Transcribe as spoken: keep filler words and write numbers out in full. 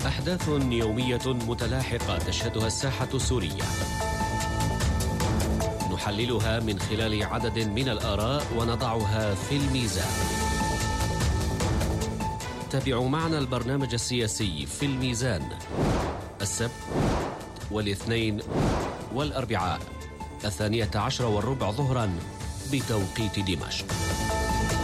أحداث يومية متلاحقة تشهدها الساحة السورية، نحللها من خلال عدد من الآراء ونضعها في الميزان. تابعوا معنا البرنامج السياسي في الميزان السبت والاثنين والأربعاء الثانية عشر والربع ظهرا بتوقيت دمشق.